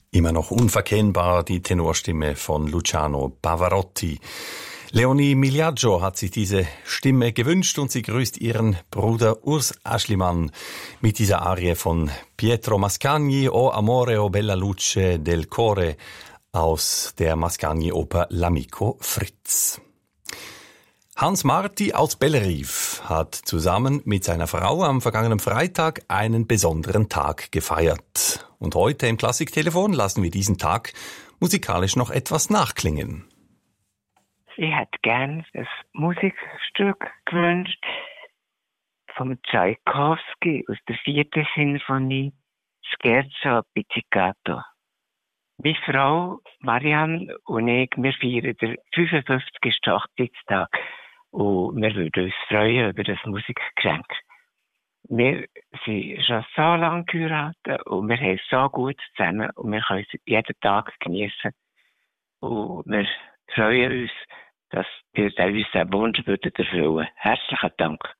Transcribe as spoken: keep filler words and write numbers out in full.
Immer noch unverkennbar die Tenorstimme von Luciano Pavarotti. Leonie Migliaggio hat sich diese Stimme gewünscht und sie grüßt ihren Bruder Urs Aschlimann mit dieser Arie von Pietro Mascagni, O amore o bella luce del core aus der Mascagni-Oper L'Amico Fritz. Hans Marti aus Bellerive hat zusammen mit seiner Frau am vergangenen Freitag einen besonderen Tag gefeiert. Und heute im Klassiktelefon lassen wir diesen Tag musikalisch noch etwas nachklingen. Sie hat gern das Musikstück gewünscht von Tschaikowski aus der vierten Sinfonie, Scherzo Pizzicato. Meine Frau Marianne und ich, wir feiern den fünfundfünfzigsten Hochzeitstag und wir würden uns freuen über das Musikgeschenk. Wir sind schon so lange geheiratet und wir haben so gut zusammen und wir können es jeden Tag genießen. Und wir freuen uns, dass wir unseren Wunsch erfüllen würden. Herzlichen Dank.